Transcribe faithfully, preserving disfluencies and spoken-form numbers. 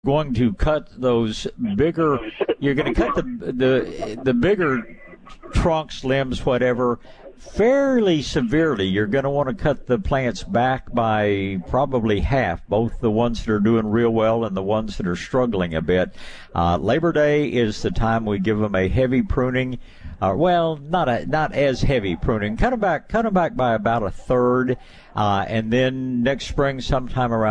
going to cut those bigger, you're going to cut the, the, the bigger trunks, limbs, whatever, fairly severely. You're going to want to cut the plants back by probably half, both the ones that are doing real well and the ones that are struggling a bit. Uh, Labor Day is the time we give them a heavy pruning. Uh, well, not a, not as heavy pruning. Cut them back, cut them back by about a third, uh, and then next spring, sometime around